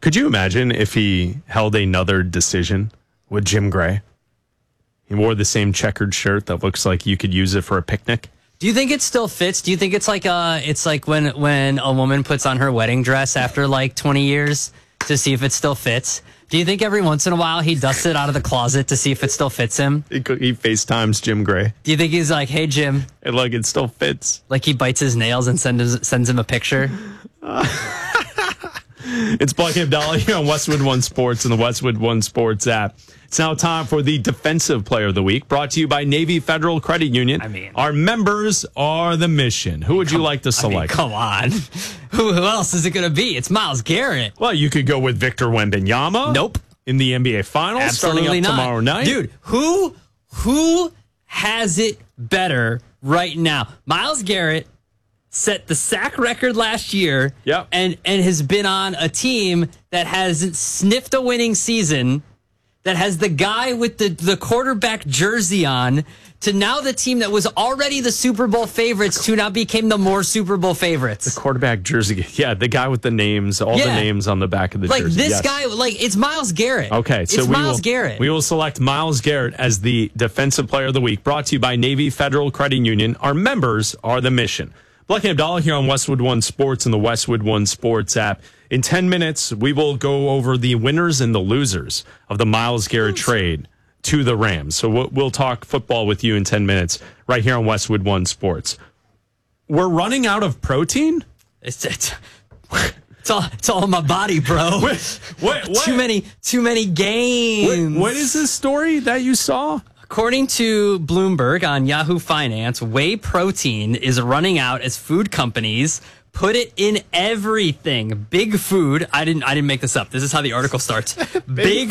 Could you imagine if he held another decision with Jim Gray? He wore the same checkered shirt that looks like you could use it for a picnic. Do you think it still fits? Do you think it's like when a woman puts on her wedding dress after like 20 years to see if it still fits? Do you think every once in a while he dusts it out of the closet to see if it still fits him? He FaceTimes Jim Gray. Do you think he's like, hey, Jim? And like it still fits. Like he bites his nails and sends him a picture? It's Bucky Abdallah here on Westwood One Sports and the Westwood One Sports app. It's now time for the Defensive Player of the Week, brought to you by Navy Federal Credit Union. Our members are the mission. Who would you like to select? Come on. Who else is it going to be? It's Myles Garrett. Well, you could go with Victor Wembanyama. Nope. In the NBA Finals, Absolutely starting up not. tomorrow night. Dude, who has it better right now? Myles Garrett set the sack record last year. Yep. And has been on a team that hasn't sniffed a winning season, that has the guy with the quarterback jersey on, to now the team that was already the Super Bowl favorites to now became the more Super Bowl favorites. The quarterback jersey. Yeah, the guy with the names, all the names on the back of the jersey. Like this guy, it's Myles Garrett. Okay, so it's Myles Garrett. We will select Myles Garrett as the Defensive Player of the Week, brought to you by Navy Federal Credit Union. Our members are the mission. Bucky Abdallah here on Westwood One Sports and the Westwood One Sports app. In 10 minutes, we will go over the winners and the losers of the Myles Garrett trade to the Rams. So we'll talk football with you in 10 minutes right here on Westwood One Sports. We're running out of protein? It's all in my body, bro. What? Too many games. What is this story that you saw? According to Bloomberg on Yahoo Finance, whey protein is running out as food companies put it in everything. Big Food. I didn't make this up. This is how the article starts. Big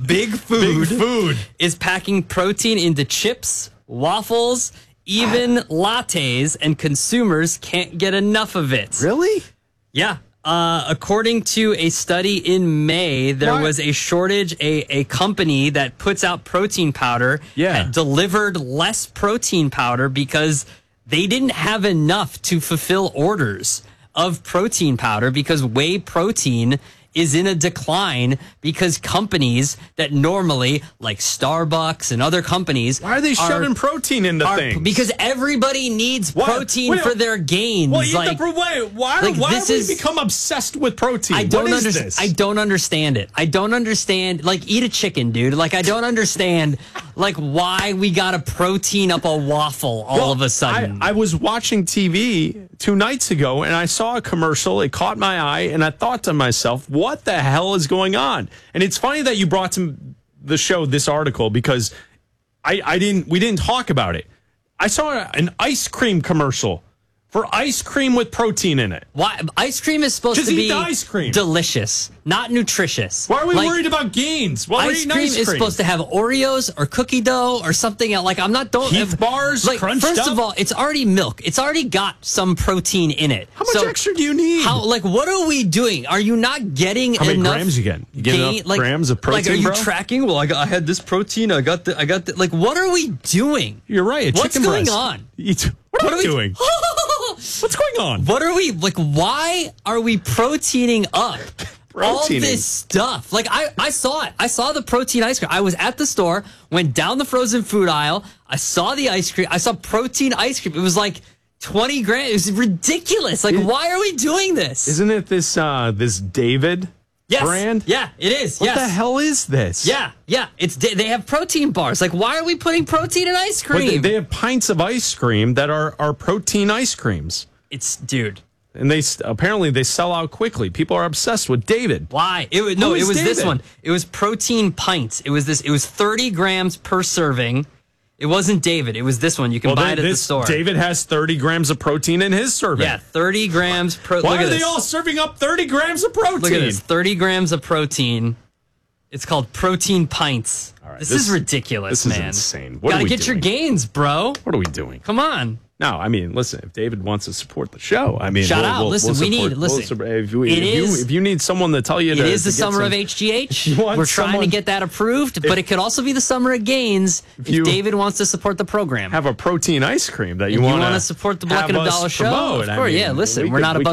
Food is packing protein into chips, waffles, even lattes, and consumers can't get enough of it. Really? Yeah. According to a study in May, there was a shortage. A company that puts out protein powder had delivered less protein powder because they didn't have enough to fulfill orders of protein powder, because whey protein is in a decline because companies that normally, like Starbucks and other companies... Why are they shoving protein into things? Because everybody needs protein for their gains. Well, why have we become obsessed with protein? I don't understand it. I don't understand. Like, eat a chicken, dude. Like, I don't understand, like, why we got to protein up a waffle all of a sudden. I was watching TV 2 nights ago, and I saw a commercial. It caught my eye, and I thought to myself, what the hell is going on? And it's funny that you brought to the show this article, because we didn't talk about it. I saw an ice cream commercial for ice cream with protein in it. Why? Ice cream is supposed to be ice cream. Delicious, not nutritious. Why are we worried about gains? Ice cream is supposed to have Oreos or cookie dough or something else. Like, Heath bars, like, crunched first up? of all, it's already milk. It's already got some protein in it. How much extra do you need? What are we doing? Are you not getting enough? How many grams you get? You get enough grams of protein, Like, are you bro? tracking? Well, I had this protein. I got the. Like, what are we doing? You're right. What's going on? What are we doing? What's going on? What are we, like, why are we proteining up all this stuff? Like, I saw it. I saw the protein ice cream. I was at the store, went down the frozen food aisle. I saw the ice cream. I saw protein ice cream. It was like 20 grams. It was ridiculous. Like, why are we doing this? Isn't it this David brand? Yeah, it is. What the hell is this? Yeah. They have protein bars. Like, why are we putting protein in ice cream? Well, they have pints of ice cream that are protein ice creams. Dude. And apparently they sell out quickly. People are obsessed with David. Why? It was this one. It was protein pints. It was 30 grams per serving. It wasn't David. It was this one. You can buy it at the store. David has 30 grams of protein in his serving. Yeah, 30 grams. Why are they all serving up 30 grams of protein? Look at this. 30 grams of protein. It's called protein pints. All right, this is ridiculous, man. This is insane. Gotta get your gains, bro. What are we doing? Come on. No, I mean, listen, if David wants to support the show, I mean, shout out. Listen, if you need someone to tell you it is the summer of HGH. We're trying to get that approved, but it could also be the summer of gains if David wants to support the program. Have a protein ice cream that you want to support the Bucky Abdallah show. Of course, yeah, listen, we're not about